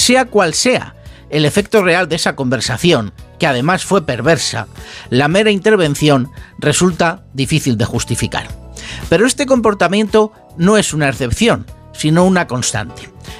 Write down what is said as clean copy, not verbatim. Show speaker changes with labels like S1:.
S1: Sea cual sea el efecto real de esa conversación, que además fue perversa, la mera intervención resulta difícil de justificar. Pero este comportamiento no es una excepción, sino una constante.